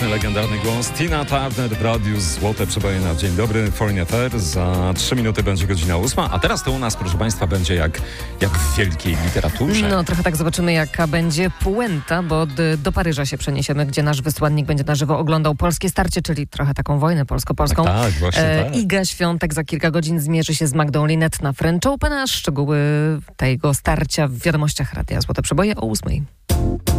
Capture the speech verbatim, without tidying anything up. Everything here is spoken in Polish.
piękny, legendarny głos. Tina Turner w radiu Złote Przeboje na Dzień Dobry. Foreign Affair. Za trzy minuty będzie godzina ósma. A teraz to u nas, proszę Państwa, będzie jak, jak w wielkiej literaturze. No trochę tak zobaczymy, jaka będzie puenta, bo d- do Paryża się przeniesiemy, gdzie nasz wysłannik będzie na żywo oglądał polskie starcie, czyli trochę taką wojnę polsko-polską. Tak, tak, właśnie e, tak. Iga Świątek za kilka godzin zmierzy się z Magdą Linette na French Open, a szczegóły tego starcia w wiadomościach Radia Złote Przeboje o ósmej.